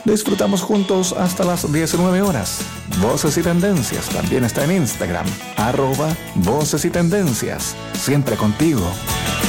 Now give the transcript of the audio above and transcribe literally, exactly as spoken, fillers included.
Disfrutamos juntos hasta las diecinueve horas. Voces y Tendencias también está en Instagram, arroba Voces y Tendencias. Siempre contigo.